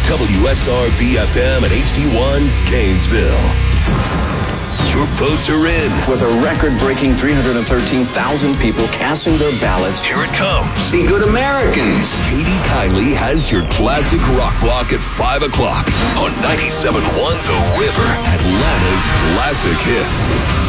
WSRV-FM and HD1 Gainesville. Your votes are in. With a record-breaking 313,000 people casting their ballots. Here it comes. Be good Americans. Katie Kindly has your classic rock block at 5 o'clock on 97.1 The River, Atlanta's classic hits.